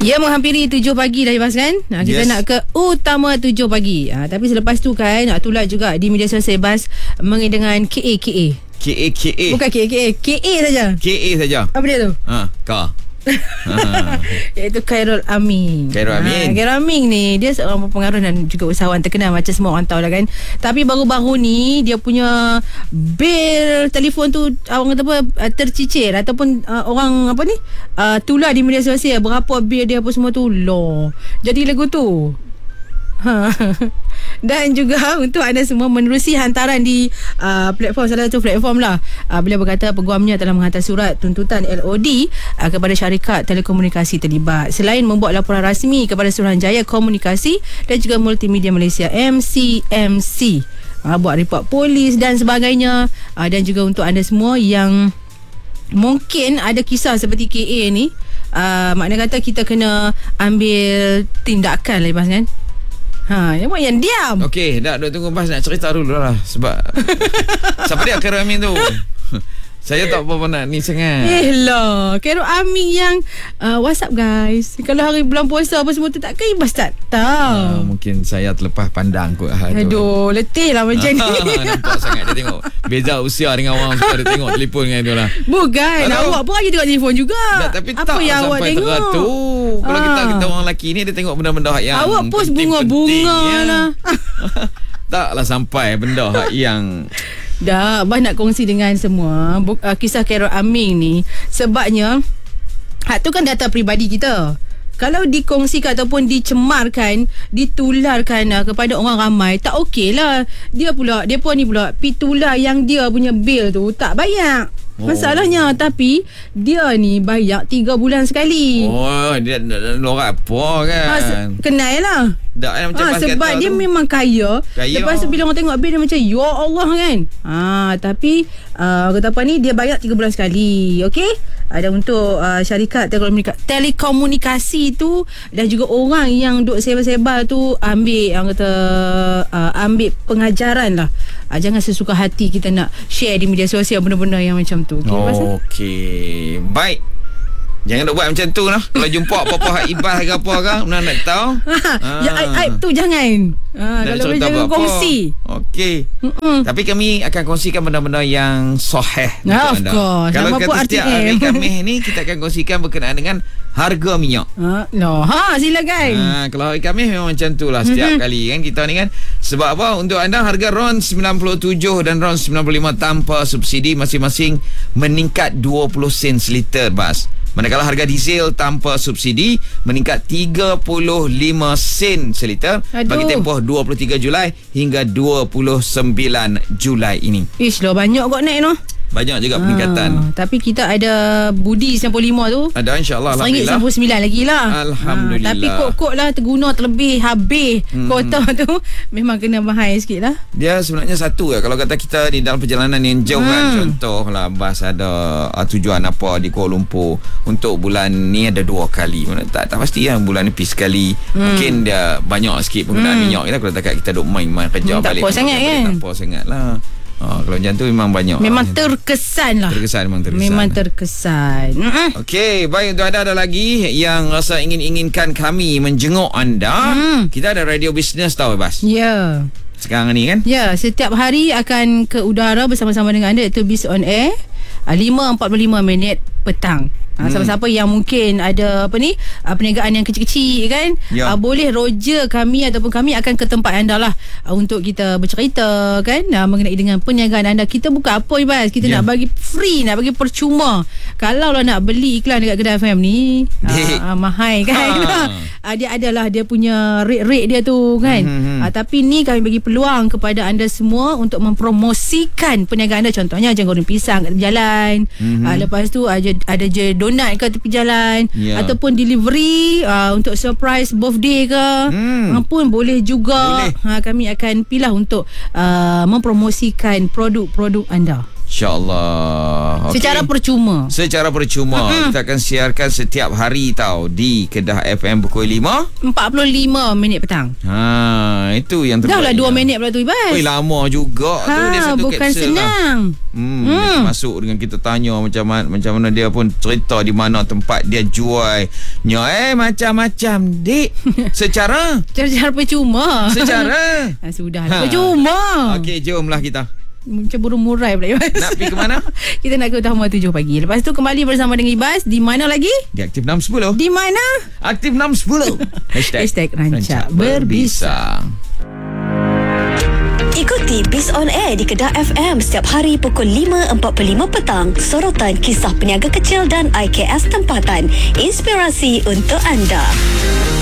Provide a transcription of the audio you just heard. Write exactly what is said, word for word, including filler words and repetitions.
Ya, menghampiri tujuh pagi dah, Ibas, kan? Ha, kita yes. nak ke utama tujuh pagi. Ha, tapi selepas tu kan, nak tular juga di media sosial, Ibas, mengenai dengan K A K A. K A K A. Bukan K A K A, K A saja. K A saja. Apa dia tu? Ha, K. Ha. Iaitu Khairul Amin. Khairul Amin. Ha, Khairul Amin ni dia seorang pengaruh dan juga usahawan terkenal, macam semua orang tahu lah kan. Tapi baru-baru ni dia punya bil telefon tu orang kata apa, tercicir ataupun uh, orang apa ni uh, tular di media sosial berapa bil dia apa semua tu. Loh, jadi lagu tu. Ha. Dan juga untuk anda semua menerusi hantaran di uh, platform, salah satu platform lah, uh, beliau berkata peguamnya telah menghantar surat tuntutan L O D uh, kepada syarikat telekomunikasi terlibat, selain membuat laporan rasmi kepada Suruhanjaya Komunikasi dan juga Multimedia Malaysia M C M C, uh, buat report polis dan sebagainya. Uh, dan juga untuk anda semua yang mungkin ada kisah seperti K A ni, uh, makna kata kita kena ambil tindakan lah, Ibas, kan. Ha, yang buat yang diam. Okey, dah duk tunggu Bas nak cerita dulu lah. Sebab siapa dia Khairul Amin tu? Saya tak apa nak ni sangat. Eh lah, Khairul Amin yang uh, what's up guys, kalau hari bulan puasa apa semua tu, takkan Ibas tak tahu. uh, Mungkin saya terlepas pandang kot. Aduh, letih lah macam ni. Nampak sangat dia tengok. Beza usia dengan orang tua, dia tengok telefon dengan dia lah. Bukan, Aduh. awak pun aja tengok telefon juga. Tak, tapi apa tak yang awak tengok tu. Kalau ah. kita kita orang lelaki ni, dia tengok benda-benda yang awak post bunga-bunga ya. lah. Taklah sampai benda yang dah, Abah nak kongsi dengan semua uh, kisah Khairul Amin ni. Sebabnya hak tu kan data peribadi kita. Kalau dikongsikan ataupun dicemarkan, ditularkan uh, kepada orang ramai, tak okey lah. Dia pula, dia pun ni pula pitular yang dia punya bil tu tak bayar. Oh. Masalahnya, tapi dia ni bayar tiga bulan sekali. Oh, dia norak apa kan? Ha, kenal lah. Tak, ha, sebab dia tu memang kaya. kaya. Lepas tu bila orang tengok bil dia macam ya Allah kan. Ha, tapi uh, kata apa ni, dia bayar tiga bulan sekali. Okey? Ada untuk uh, syarikat telekomunikasi, telekomunikasi tu, dan juga orang yang duk sebar-sebar tu ambil, yang kata uh, ambil pengajaran lah. Uh, jangan sesuka hati kita nak share di media sosial benda-benda yang macam tu. Okey, oh, okay. Baik. Jangan nak buat macam tu lah. Kalau jumpa apa-apa hak Ibas ke apa ke, mana nak tahu. Ha, ya, aib tu jangan. Ha, kalau boleh jangan apa. kongsi. Okey. Tapi kami akan kongsikan benda-benda yang sahih nah, untuk anda. Course. Kalau Nama kata setiap hari Khamis ni, kita akan kongsikan berkenaan dengan harga minyak. Ha, no. ha silakan. Ha, kalau hari Khamis memang macam tu lah setiap mm-hmm. kali kan kita ni kan. Sebab apa? Untuk anda harga RON sembilan puluh tujuh dan RON sembilan puluh lima tanpa subsidi masing-masing meningkat dua puluh sen seliter, Bas. Manakala harga diesel tanpa subsidi meningkat tiga puluh lima sen seliter. Aduh. Bagi tempoh dua puluh tiga Julai hingga dua puluh sembilan Julai ini. Ish lah, banyak kot naik no. Banyak juga peningkatan. Ha, tapi kita ada budi sembilan puluh lima tu. Ada, insyaAllah. satu ringgit sembilan puluh sembilan lagi lah. Alhamdulillah. Ha, tapi kok-kok lah terguna terlebih habis hmm. kota tu, memang kena bahaya sikit lah. Dia sebenarnya satu lah. Kalau kata kita di dalam perjalanan yang jauh hmm. kan, contoh lah bas ada uh, tujuan apa di Kuala Lumpur, untuk bulan ni ada dua kali. Tak, tak pasti lah bulan ni pergi sekali. Hmm. Mungkin dia banyak sikit penggunaan hmm. minyak kita. Kalau tak kita duk main-main kerja hmm, balik. Tak apa sangat kan. Tak apa sangat lah. Oh, kalau macam tu memang banyak. Memang lah. terkesan lah. Terkesan memang terkesan. Memang terkesan. Okey, baik, untuk anda ada lagi yang rasa ingin-inginkan kami menjenguk anda. Hmm. Kita ada radio bisnes tau, Bas. Ya. Yeah. Sekarang ni kan? Ya, yeah, setiap hari akan ke udara bersama-sama dengan anda, iaitu Biz On Air lima empat puluh lima minit petang. Ha, hmm. siapa-siapa yang mungkin ada apa ni uh, perniagaan yang kecil-kecil kan, ya. uh, boleh roger kami ataupun kami akan ke tempat anda lah uh, untuk kita bercerita kan uh, mengenai dengan perniagaan anda. Kita buka apa, Ibas? Kita ya. nak bagi free, nak bagi percuma. Kalau lah nak beli iklan dekat Kedai F M ni uh, uh, mahal kan. Ha. uh, dia adalah dia punya rate-rate dia tu kan. Hmm. Uh, tapi ni kami bagi peluang kepada anda semua untuk mempromosikan perniagaan anda. Contohnya jangan goreng pisang kat tepi jalan. Hmm. Uh, lepas tu ada ada je donat ke tepi jalan, yeah. ataupun delivery uh, untuk surprise birthday ke, hmm. uh, pun boleh juga. Boleh. Ha, kami akan pilih untuk uh, mempromosikan produk-produk anda. InsyaAllah. Okay. Secara percuma. Secara percuma. Mm-hmm. Kita akan siarkan setiap hari tau di Kedah F M pukul lima empat puluh lima minit petang. Ha, itu yang terbaik. Dah lah dua minit pula tu, Ibas. Oi, lama juga ha, tu dia satu bukan kapsul senang lah. Hmm, hmm. Masuk dengan kita tanya macam mana, macam mana dia pun cerita di mana tempat dia jual. Nya eh macam-macam, Dik. Secara Secara percuma. Secara ha, Sudahlah ha. Percuma. Okey, jomlah kita. Macam burung murai pula, Ibas. Nak pergi ke mana? Kita nak ke Utama tujuh pagi. Lepas tu kembali bersama dengan Ibas. Di mana lagi? Di Aktif enam sepuluh. Di mana? Aktif enam sepuluh. Hashtag, Hashtag Rancak Berbisa. Ikuti Biz On Air di Kedah F M setiap hari pukul lima empat puluh lima petang. Sorotan kisah peniaga kecil dan I K S tempatan. Inspirasi untuk anda.